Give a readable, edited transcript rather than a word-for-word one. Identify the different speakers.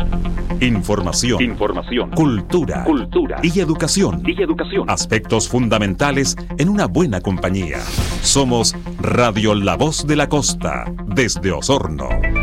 Speaker 1: Información. Cultura. Y educación. Aspectos fundamentales en una buena compañía. Somos Radio La Voz de la Costa, desde Osorno.